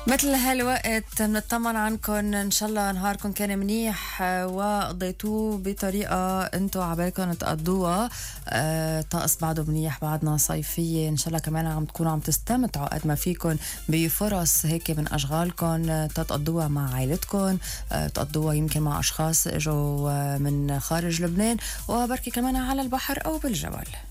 مثل هالوقت بنطمن عنكم ان شاء الله نهاركم كان منيح وقضيتوه بطريقه انتم عبالكم تقضوها. طقس بعده منيح، بعدنا صيفيه، ان شاء الله كمان عم تكونوا عم تستمتعوا قد ما فيكم بفرص هيك من اشغالكم تقضوها مع عائلتكم، تقضوها يمكن مع اشخاص اجوا من خارج لبنان، وبركي كمان على البحر او بالجبل.